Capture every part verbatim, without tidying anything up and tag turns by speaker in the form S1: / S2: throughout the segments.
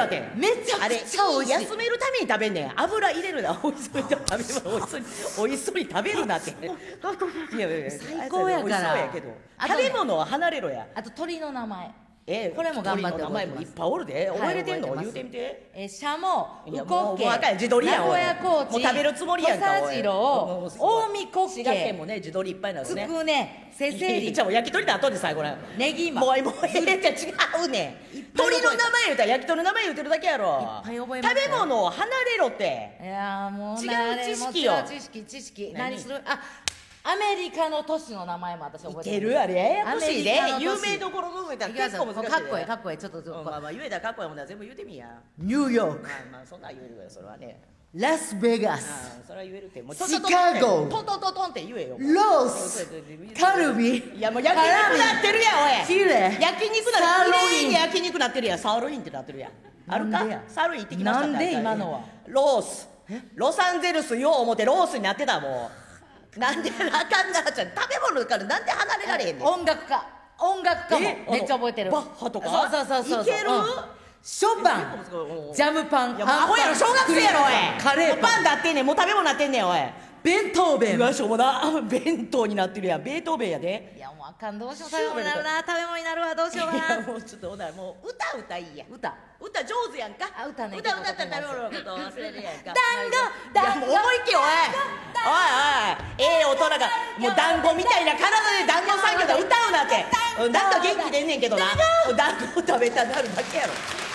S1: なって
S2: めちゃくちゃ美味しい。
S1: あれ休めるために食べんねん。油入れるな。おいしそうに食べる。おいしそうにおいしそうに食べるなって。いやいや
S2: 最高やから。
S1: 美味しそうやけど、食べ物は離れろや。
S2: あと鳥の名前。
S1: え
S2: これも頑張って
S1: 覚えてます。名前もいっぱいおるで。覚えれてんの？言うてみて。
S2: えシャモ、ウ
S1: いや
S2: コッケ、
S1: もうもう赤い地鶏やん
S2: 名古屋コーチ、
S1: もう食べるつもりやんか
S2: 土佐次郎、近江コッ
S1: 滋賀県
S2: ケ、
S1: もね地鶏いっぱいなの
S2: つ
S1: ね。
S2: くね、せせり、
S1: じゃあもう焼き鳥だ後で最後ね。
S2: ネギマ。
S1: もうもうええって違うねん。鳥の名前言うたら焼き鳥の名前言うてるだけやろ。
S2: いっぱい覚えましたよ
S1: 食べ物を離れろって。
S2: いやもう
S1: 違う
S2: なれ
S1: 知識よ
S2: もう違う知識知識。
S1: 何
S2: 何する？あ、アメリカの都市の名前も私覚えて
S1: いけるあれややこしいで。
S2: アメリカの都市
S1: 有名どころの上たら
S2: いきますよ。
S1: 結構難しいで。
S2: かっこいいかっこいい。ちょっとちょっ
S1: うん
S2: と
S1: まあまあ言えたらかっこいいもんな全部言うてみや。
S2: ニューヨーク、
S1: まあまあそんなん言えるわよそれはね。
S2: ラスベガス、
S1: ああそれは言えるってもう
S2: シカゴ
S1: トントントントンって言えよ。
S2: ロース、カルビ、
S1: いやもう焼肉なってるやんおい。
S2: ヒレ、
S1: 焼肉な
S2: サーロイン
S1: ってる。綺麗に焼肉なってるやん。サーロインってなってるやん。あるか
S2: なんでや？
S1: サーロイン行ってきましたって。
S2: なんで今のは
S1: ロース。ロサンゼルスよう思ってロースになってたもう。なんであかんなっちゃう。食べ物からなんで離れられへんねん。
S2: 音楽家、音楽家も
S1: え
S2: めっちゃ覚えてる。
S1: バッハとか
S2: そうそうそうそう。
S1: いける
S2: うんショパン、ジャムパン、
S1: いやもうアホやろ小学生やろおい。
S2: カレーパン、
S1: もうパンだってんねん。もう食べ物なってんねんおい。
S2: ベントーベン。
S1: うわしょうもな弁当になってるやん。ベートーベンやで。
S2: いやもうあかん、どうしよう、食べ物になるな、食べ物になるわ、どうしようか
S1: いや
S2: な。
S1: もうちょっとほなもう歌歌いいや。
S2: 歌
S1: 歌上手やんか。
S2: あ歌ね
S1: 歌歌ったら食べ物のこと忘れるやんか。
S2: 団子団子
S1: いやもう思いっきりおいおいおいええ大人がもう団子みたいな体で団子産業で歌うなってうんなんか元気出んねんけどな。団子食べたなるだけやろ。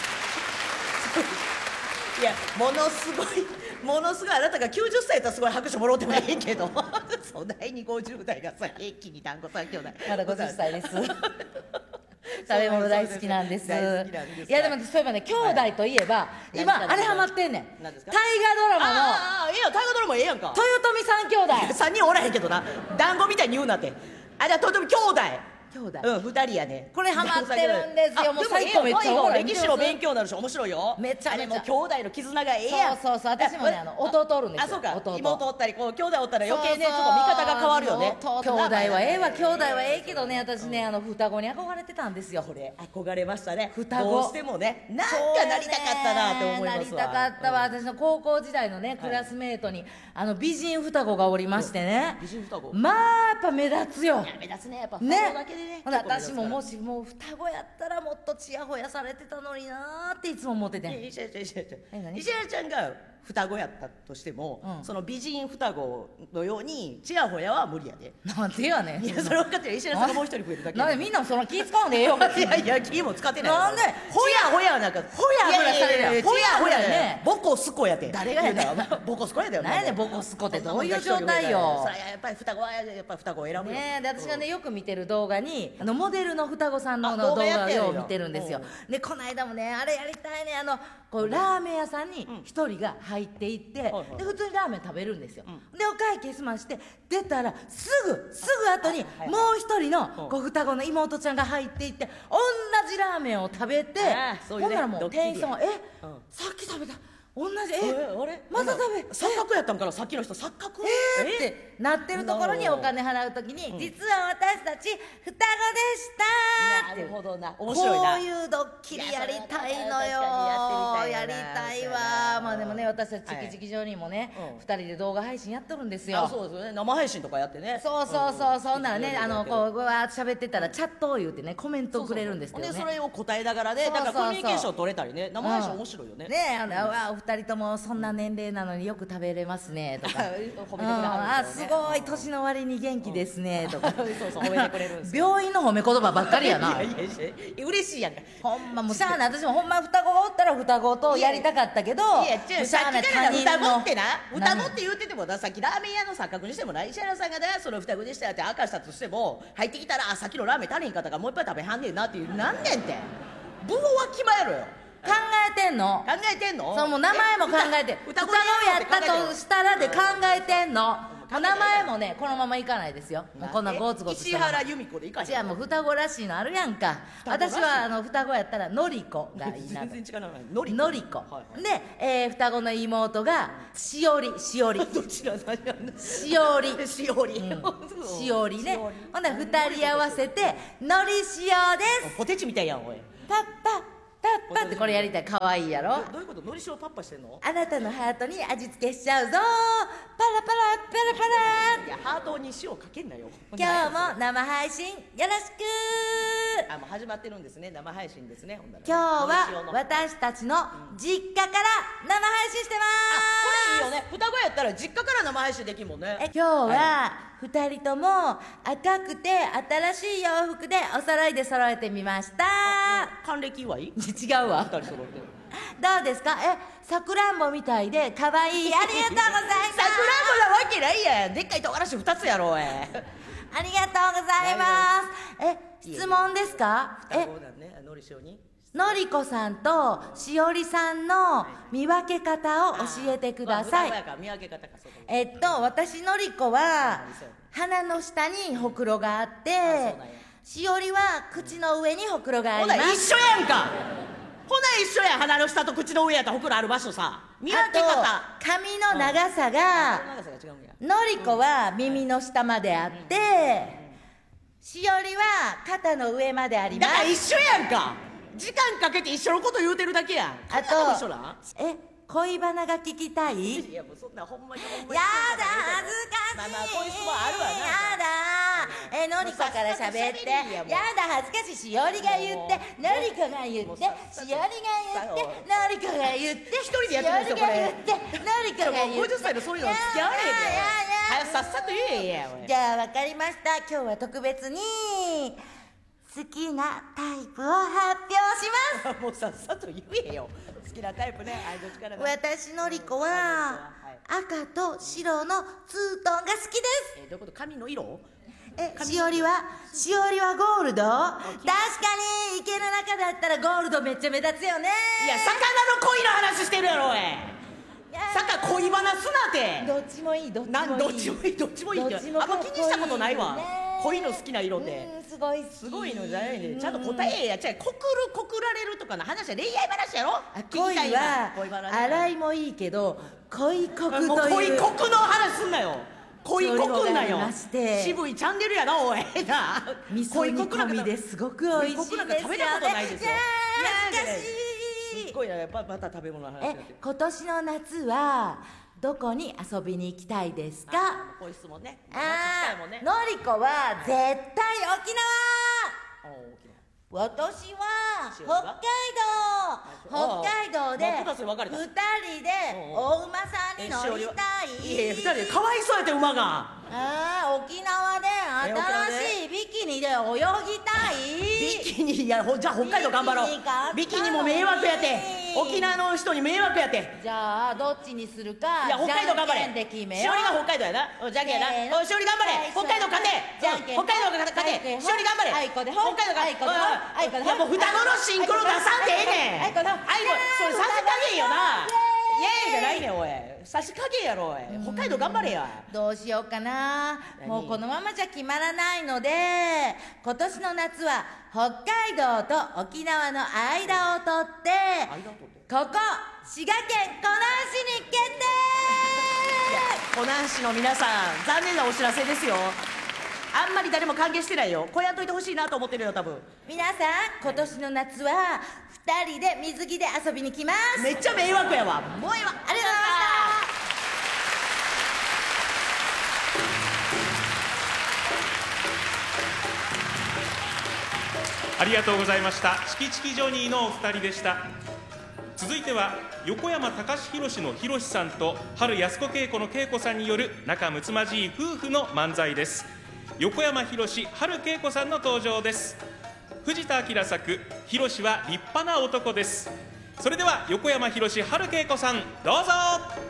S1: いやものすごいものすごいあなたがきゅうじゅっさいやったらすごい拍手もろうてもいいけどそないにごじゅう代がさ平気に団子三兄弟
S2: まだごじゅっさいです食べ物大好きなんです。
S1: 大好きなんですか。
S2: いやでもそういえばね、兄弟といえば今
S1: 何
S2: あれハマってんねん。大河
S1: 何ですか。
S2: ドラマの
S1: ああええやん大河ドラマええやんか。
S2: 豊臣三兄弟。
S1: 三人おらへんけどな団子みたいに言うなって。あじゃあとても兄弟
S2: 兄弟。
S1: うん、二人やね。
S2: これハマってるんですよ。もう最高めっちゃおもろい。
S1: 歴史の勉強になるし面白いよ。
S2: めちゃめちゃ
S1: あれもう兄弟の絆がええやん。
S2: そうそうそう、私もねあの弟おるんですよ。
S1: あそうか
S2: 弟
S1: 妹おったりこう兄弟おったら余計ねちょ
S2: そうそう
S1: っと見方が変わるよね。
S2: 兄弟はええわ、兄弟はええけどね、私ねあの双子に憧れてたんですよ。
S1: これ憧れましたね。
S2: 双子
S1: どうしてもねなんかなりたかったなって思いますわ。
S2: なりたかったわ。私の高校時代のねクラスメートにあの美人双子がおりましてね。
S1: 美人双子
S2: まあやっぱ目立つよ。
S1: 目立つねやっぱ
S2: ね
S1: 双子だけでね。
S2: ほな私ももしもう双子やったらもっとちやほやされてたのになーっていつも思っててん。
S1: 石原ちゃん石原ちゃ
S2: え何
S1: ん石原ちゃんが双子やったとしても、
S2: うん
S1: その美人双子のようにちやほやは無理やで。
S2: なんでやねん。
S1: いやそれ分かってる。石原さんがもう一人増えるだけや
S2: なんでみんなもそんな気使うんでええよ。
S1: いやいや気も使ってない
S2: なんで
S1: ほやほやなんか
S2: ほやほやされるやん
S1: いいいい
S2: ほやほや
S1: ち
S2: ね
S1: ボコスコやて。
S2: 誰がやねん
S1: 言うたらボコスコやだよ。
S2: なんやねんボコスコってどういう状態よ
S1: それはやっぱり双子はやっぱり双子を選ぶよ。
S2: ねえ、で私がねよく見てる動画にあのモデルの双子さんの
S1: あ
S2: の動
S1: 動画やってんや
S2: 画をよう見てるんですよ。でこの間もねあれやりたいね、あのこうラーメン屋さんに一人が入っていって、
S1: はいはい
S2: で普通にラーメン食べるんですよ。でお会計済まして出たらすぐすぐ後に
S1: はいはい
S2: もう一人のこう双子の妹ちゃんが入っていって同じラーメンを食べて、
S1: ああそういうね
S2: ほんならもう
S1: ドッキリや
S2: 店員さんは「え、
S1: うん
S2: さっき食べた同じえ
S1: えあれ
S2: また食べ
S1: 錯覚やったんからさっきの人錯覚
S2: えーってなってるところにお金払うときに、実は私たち双子でしたっていう
S1: なるほどな面白いな。
S2: こういうドッキリやりたいのよ。
S1: いやそれは確かにや
S2: やり
S1: ってみた
S2: たい
S1: いな
S2: わ。まあでもね私たち
S1: はい
S2: チキチキ上にもね
S1: うん
S2: 二人で動画配信やってるんです
S1: あ
S2: よ。
S1: そうですよね生配信とかやってね。
S2: そうそうそう、そんならね、
S1: うん
S2: あのこううわーっと喋ってたらチャットを言うてねコメントをくれるんですけどね。
S1: でそれを答えながらね
S2: そうそうそう
S1: だからコミュニケーション取れたりね生配信面白いよね。
S2: ねえ、あの、うわお二人ともそんな年齢なのによく食べれますねとか
S1: 褒めてくれ
S2: うん
S1: は
S2: あす
S1: るんですよね。
S2: ごい年の割に元気ですねとか
S1: そうそう褒めてくれるんですよ。
S2: 病院の褒め言葉ばっかりやない
S1: やいやいや嬉しいやんか。
S2: ほんまもうしゃあない。私もほんま双子がおったら双子とやりたかったけど
S1: いや違うさ
S2: もうしゃあない
S1: っきから
S2: 他人の
S1: 双子ってな双子
S2: 何
S1: って言っててもなさっきラーメン屋の錯覚にしてもな石原さんがねその双子でしたって明かしたとしても入ってきたらあさっきのラーメン足りんかったからもう一杯食べはんねんなっていうなんねんって部法は決まやろよ。
S2: 考えてんの
S1: 考えてんの。
S2: そうもう名前も考えて双子
S1: 双子
S2: やったとしたらで考えてんの。
S1: 考えて
S2: 名前もねこのままいかないですよ。もうこんなゴツゴツした
S1: 石原由美子でいかへん。
S2: じゃあもう双子らしいのあるやんか。
S1: 双子らしい
S2: 私はあの双子やったらのりこがいいなと
S1: 全然違うなのり
S2: のりこ、
S1: はいはい
S2: で、えー双子の妹がしおりしおり
S1: どちらさんやんな
S2: しおり
S1: しおり、
S2: うんしおりね。ほんなら二人合わせてのりしおです。
S1: ポテチみたいやんおい。
S2: パッパッパッパってこれやりたい。かわいいやろ。
S1: どどういうこと？のりしおパッパしてんの？
S2: あなたのハートに味付けしちゃうぞ。パラパラパラパラ。
S1: いやハートに塩かけんなよ。
S2: 今日も生配信よろしく。
S1: あもう始まってるんですね。生配信ですね。ほんならね
S2: 今日は
S1: のりしおの
S2: 私たちの実家から生配信してま
S1: あこれいいよね。双子やったら実家から生配信できんもんね。
S2: す。え今日はふたりとも赤くて新しい洋服でお揃いで揃えてみました。
S1: 還暦祝い？
S2: 違うわ。
S1: 二人揃ってる。
S2: どうですか？えさくらんぼみたいで可愛い。ありがとうございます。
S1: さくらんぼなわけないやん。でっかい唐辛子二つやろおい。
S2: ありがとうございます。え質問ですか？
S1: 双
S2: え
S1: 子だね。のりしおに。
S2: のりこさんとしおりさんの見分け方を教えてください。
S1: あ双子やから見分け方かそうか。
S2: えっと私のりこは鼻の下にほくろがあって
S1: そうなんや、
S2: しおりは口の上にほくろがあります。
S1: ほな一緒やんか。ほな一緒やん。鼻の下と口の上やったらほくろある場所さ。見分け方。
S2: あと髪の長さが
S1: 長さが違うんや。
S2: のりこは耳の下まであってしおりは肩の上までありま
S1: だから
S2: す。
S1: 一緒やんか。時間かけて一緒のこと言うてるだけやん。
S2: あ
S1: こんなもん一緒
S2: と
S1: なん？
S2: え恋バナが聞きたい？
S1: いやもうそんなほんまにほんまに
S2: やだ恥ずかしい。
S1: まあまあこういう質問あるわな。
S2: やだえのりこから喋って。
S1: もうさっさと喋りやもう
S2: やだ恥ずかしい。しおりが言ってのりこが言ってしおりが言ってのりこが言って
S1: 一人でやってるんですよこれ。
S2: しおりが言ってのりこが言って。
S1: ごじゅっさいのそういうの付き合われへんで。はやさっさと言えやおい。
S2: じゃあわかりました。今日は特別に好きなタイプを発表します。
S1: もうさっさと言えよ。好きなタイプね。あれどっちからね。
S2: 私のりこは赤と白のツートンが好きです。
S1: えどういうこと？髪の色？
S2: え、しおりはしおりはゴールド？確かに池の中だったらゴールドめっちゃ目立つよね。
S1: いや魚の恋の話してるやろおい。魚恋バナすなて。
S2: どっちもいい。どっちもいい。
S1: なんどっちもいいどっちもいいって。
S2: どっちも
S1: あんま気にしたことないわ。
S2: ね
S1: 恋の好きな色って。
S2: うんすごい好き。
S1: すごいのじゃないね。ちゃんと答えや。ちゃ告る告られるとかの話は恋愛話やろ。
S2: あ恋は
S1: 恋バナね
S2: 洗いもいいけど恋国という
S1: もう恋国の話すんなよ。恋国んな
S2: そういうのがあり
S1: よ
S2: まして
S1: 渋いチャンネルやなおいな。
S2: 味噌煮込みですごく美味しいですよね。
S1: 恋国なんか食べたことないですよ。
S2: いやー
S1: いや
S2: 懐かしい。
S1: すっごいな。やっぱまた食べ物の話になって
S2: え
S1: る。
S2: 今年の夏はどこに遊びに行きたいですか？
S1: あこういう質問ね。
S2: あ
S1: 夏したいもんね。
S2: ーのりこは絶対沖
S1: あ大きな。
S2: 縄。私は
S1: 塩が
S2: 北海道。北海道で
S1: 真っ二つに分かれた
S2: 二人でお馬さんに乗りたい。
S1: いやいや二人でかわいそうやって馬が。
S2: ああ沖縄で新しいビキニで泳ぎたい。
S1: ビキニいやほじゃあ北海道頑張ろう。ビキニも迷惑やて。沖縄の人に迷惑やて。
S2: じゃあどっちにするか
S1: いや北海道頑張れ。
S2: じゃんけんで決め
S1: しお
S2: よう。
S1: りが北海道やな。おじゃんけんや
S2: せーの
S1: な。おしおり頑張れ。北海道勝て。
S2: じゃんけん
S1: うん北海道が勝て。しおり頑張れ。
S2: あいこでほん
S1: 北海道
S2: あいこでほんあいこでほん
S1: いやもう双子のシンクロ出さんでええねん。
S2: あいこでほん
S1: あいこそれさじ加減よな。イエーイじゃないねんおい。差し加減やろおい。北海道頑張れや。
S2: どうしようかな。
S1: 何
S2: もうこのままじゃ決まらないので今年の夏は北海道と沖縄の間を取って
S1: 間を取って
S2: ここ滋賀県湖南市に決定。
S1: 湖南市の皆さん残念なお知らせですよ。あんまり誰も歓迎してないよ。こうやっといてほしいなと思ってるよ多分。
S2: 皆さん今年の夏はふたりで水着で遊びに来ます。
S1: めっちゃ迷惑やわ。もうええわ。
S2: ありがとうございました
S3: ありがとうございました。チキチキジョニーのお二人でした。続いては横山隆弘の弘さんと春安子恵子の恵子さんによる仲睦まじい夫婦の漫才です。横山弘、春恵子さんの登場です。藤田明作、弘は立派な男です。それでは横山弘、春恵子さんどうぞ。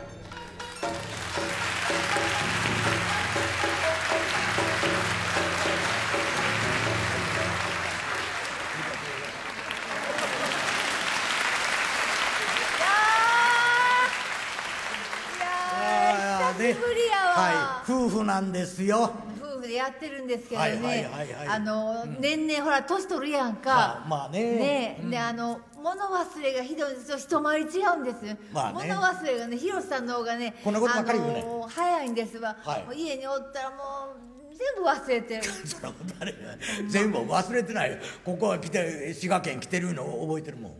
S4: ね、
S5: 久しぶりやわ、
S4: はい、夫婦なんですよ。
S5: 夫婦でやってるんですけど
S4: はいはい
S5: ね
S4: はいはい
S5: あの、
S4: うん
S5: 年々ほら年取るやん
S4: ま
S5: か
S4: あ、まあね
S5: ね
S4: うん
S5: であの物忘れがひどいんですよ。一回り違うんです、
S4: まあね
S5: 物忘れがね広瀬さんの方がね
S4: こんなことばっかり言うね
S5: あの早いんですわ、
S4: はい
S5: もう家におったらもう全部忘れてる
S4: そんなことあれ全部忘れてないよ。ここは来て滋賀県来てるの覚えてるもん。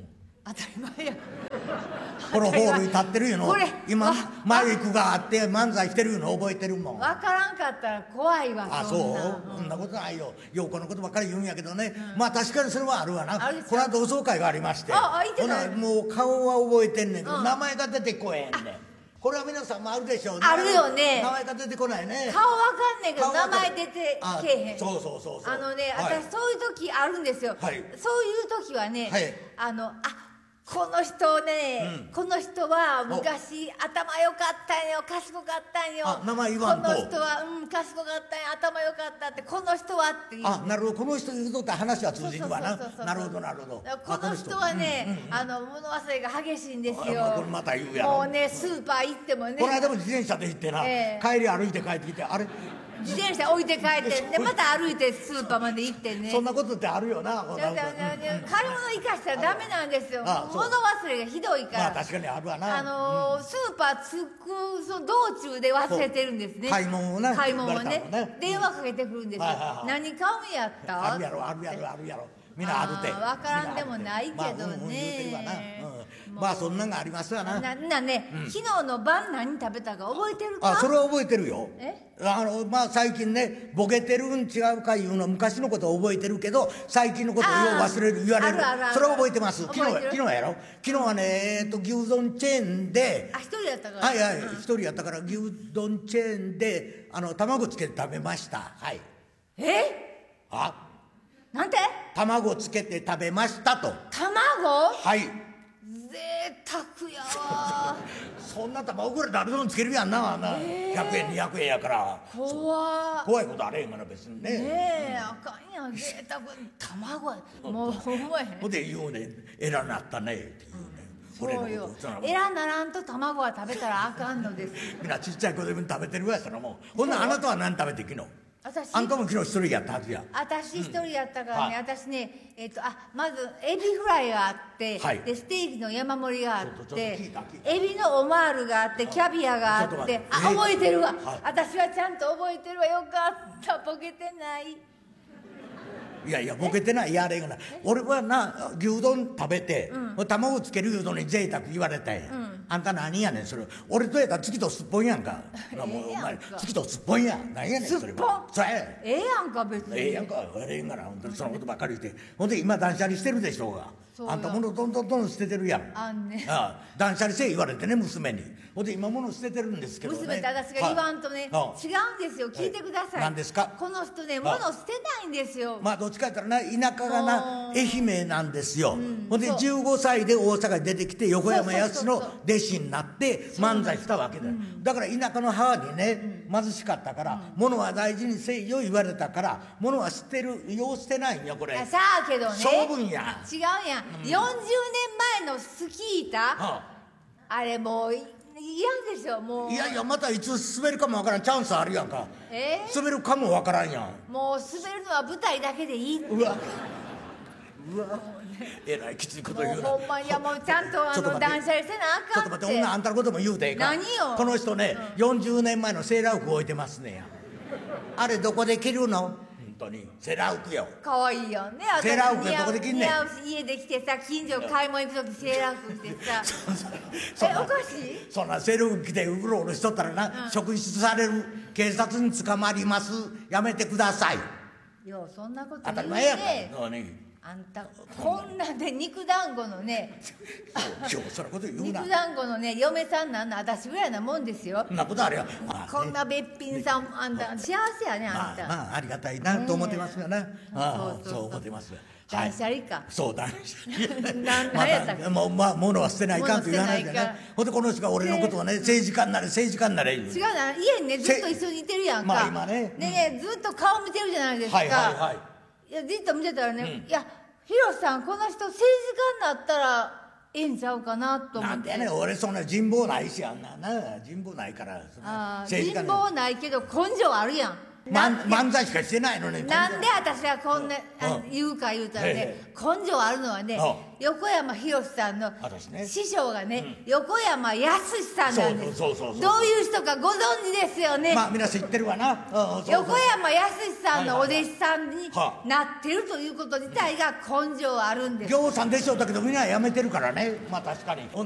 S5: 当たり前や。
S4: このホールに立ってるいうの
S5: これ
S4: 今
S5: わ
S4: マイクがあって漫才してるいうの覚えてるもん。
S5: わからんかったら怖いわ。
S4: あ、
S5: そ
S4: そう
S5: んな
S4: そんなことないよ。陽子のことばっかり言うんやけどね、まあ確かにそれはあるわな。
S5: あるでしょ
S4: この後同窓会がありまして、
S5: ああ言ってた
S4: ほなもう顔は覚えてんねんけど、
S5: うん
S4: 名前が出てこえんねん。これは皆さんもあるでしょうね。
S5: あるよね
S4: 名前が出てこないね。
S5: 顔わかんねんけど
S4: 顔わかる
S5: 名前出て
S4: あ
S5: けえへん。
S4: そうそうそうそう。
S5: あのね、
S4: はい
S5: 私そういう時あるんですよ、
S4: はい
S5: そういう時はね、
S4: はい
S5: あのあこの人ね、
S4: うん
S5: この人は昔頭良かったんよ、賢かったんよ、
S4: あ名前言わんと
S5: この人はうん賢かったんよ、頭良かったって、この人はっていう。
S4: あ、なるほど。この人言うとって話は通じるわな
S5: そうそうそうそう。
S4: なるほどなるほど。
S5: この人はね、あの物忘れが激しいんですよ。
S4: あこれまた言うやろ
S5: もうねスーパー行ってもね、
S4: この間も自転車で行ってな、
S5: ええ
S4: 帰り歩いて帰ってきて、あれ
S5: 自転車置いて帰ってでまた歩いてスーパーまで行ってね。
S4: そんなことってあるよな。こんな
S5: だからね買い物生かしたらダメなんですよ。
S4: あそう
S5: 物忘れがひどいから。
S4: まあ確かにあるわな。
S5: あのースーパー着くその道中で忘れてるんですね。
S4: 買い物をな
S5: 買い物をね
S4: 言われたもんね
S5: 電話かけてくるんですよ。
S4: はいはいはい
S5: 何買うんやった？
S4: あるやろあるやろあるやろ。みんなあるて。
S5: あーわからんでもないけどね
S4: まあうんうん言うてるわな。うんまあそんなんがありますわな。
S5: ななね、昨日の晩何食べたか覚えてるか？
S4: あ、それは覚えてるよ。
S5: え
S4: あのまあ最近ねボケてるん違うかいうの昔のことを覚えてるけど最近のことをよう忘れる言われる。
S5: あるあるある
S4: それは覚えてます。昨日
S5: 覚えてる
S4: 昨日やろ。昨日はねえっと牛丼チェーンで。
S5: あ一人やったから。
S4: はいはい一人やったから牛丼チェーンであの卵つけて食べました。はい。
S5: え？
S4: あ、
S5: なんて？
S4: 卵つけて食べましたと。
S5: 卵？
S4: はい。
S5: 贅沢やわ。
S4: そんな卵ぐらい誰でもつけるやんな、あんなひゃくえんにひゃくえんやから
S5: 怖っ。
S4: 怖いことあれへんがな別にね。
S5: ねえ、あかんやん、贅沢。卵やもう思えへん。
S4: ほんで言うね「えらなったね」って言うね、俺の
S5: そうよ
S4: ことそんな。
S5: えらならんと卵は食べたらあかんのです。
S4: みんなちっちゃい子でも食べてるわそのもん。ほんならあなたは何食べて昨日？
S5: 私
S4: あんたも昨日一人やったはずや。
S5: 私一人やったからね、
S4: はい
S5: 私ねえっ、とあまずエビフライがあって、
S4: はい
S5: でステーキの山盛りがあっ
S4: ちょっとちょっと
S5: て
S4: 聞いた聞いた
S5: エビのオマールがあってキャビアがあ
S4: ちょっと
S5: って
S4: 待って
S5: あ
S4: え
S5: 覚えてるわ、
S4: はい
S5: 私はちゃんと覚えてるわ、よかったボケてない。
S4: いやいやボケてないやれがな。俺はな牛丼食べて、卵つけるいうのに贅沢言われたんや、あんた何やねんそれ。俺とやったら月とすっぽんやんか。なもうお前月とすっぽんや何やねんそれ
S5: すっぽん
S4: は。それ
S5: ええやんか別に。
S4: ええやんかええんがな本当にそのことばっかり言ってほんで今断捨離してるでしょうが。
S5: そうよ
S4: あんた物どんどんどん捨ててるやん。
S5: あんね
S4: ああ断捨離せえ言われてね娘に。ほんで今物捨ててるんですけどね。
S5: 娘って私が言わんとね、
S4: はい
S5: 違うんですよ、聞いてください。
S4: 何ですか？
S5: この人ね物捨てないんですよ。
S4: まあどっちか言ったらな田舎がな愛媛なんですよ、ほんで
S5: そう
S4: じゅうごさいで大阪に出てきて横山やすの
S5: そうそうそう
S4: 弟子になって漫才したわけだよ、だから田舎の母にね貧しかったから「物は大事にせいよ」言われたから物は捨てるよう捨てないんよこれ。
S5: あさあけどね
S4: 性分や
S5: 違うやん、よんじゅうねんまえのスキー板、
S4: は
S5: あれもうい嫌でしょもう。
S4: あいやいやまたいつ滑るかもわからんチャンスあるやんか。
S5: え
S4: 滑るかもわからんやん。
S5: ー、もう滑るのは舞台だけでいいって。
S4: うわうわえらいきついこと言うな。
S5: もうほんまいやもうちゃんとあ
S4: ちょっと待って
S5: の断捨離せなあかんって。
S4: ちょっと待って女あんたのことも言うてええか。
S5: 何よ
S4: この人ね、よんじゅうねんまえのセーラー服置いてますねや。あれどこで着るの？本当にセーラー服よ。
S5: 可愛いよね。
S4: セーラー服
S5: 似合う
S4: どこで着んねん
S5: 似合うし家で来てさ近所買い物行く時セーラー服着てさ。
S4: そんな
S5: えおかしい？
S4: そんなセーラー服着てうろうろしとったらな、職質される、警察に捕まります。やめてください。
S5: ようそんなこと
S4: 当たり
S5: 言う
S4: 前やんか。
S5: ね。
S4: 何
S5: あんたこんなんで肉団子のね
S4: 今日そんなこと言うな。
S5: 肉団子のね嫁さんなんの私ぐらいなもんですよ。
S4: そんなことあるよ。まあね
S5: こんなべっぴんさんあんた幸せやねあんた。
S4: まあまあありがたいなと思ってますよな。ああ
S5: そうそうそう
S4: そう思ってます。
S5: 断捨離か。
S4: そう断捨離。
S5: なん
S4: ま
S5: なんやったっけ
S4: たもうまあ物は捨てないかんという話だ
S5: 物捨てないか
S4: ね。ほんでこの人が俺のことをね政治家になれ政治家になれ言う。
S5: 違うな家にねずっと一緒にいてるやんか。
S4: まあ今ね
S5: でねずっと顔見てるじゃないですか。
S4: はいはいはい。
S5: いやじっと見てたらね、いやヒロさんこの人政治家になったらええんちゃうかなと思って。
S4: なんでやねん俺そんな人望ないしあんなな人望ないからそんな
S5: あー
S4: 政治家に
S5: 人望ないけど根性あるやん。
S4: まん漫才しかしてないのに
S5: なんで私はこんなあ
S4: うん
S5: 言うか言うたら
S4: へ
S5: ね根性あるのはね
S4: う
S5: 横山博さんの
S4: 私ね
S5: 師匠がね横山やすしさんなんです。
S4: そうそうそうそう
S5: どういう人かご存知ですよね。
S4: まあ皆さん知ってるわな、うんそうそう
S5: 横山やすしさんのお弟子さんに
S4: は
S5: なってるということ自体が根性あるんです。
S4: ぎょうさんでしょうだけどみんなやめてるからねまあ確かに。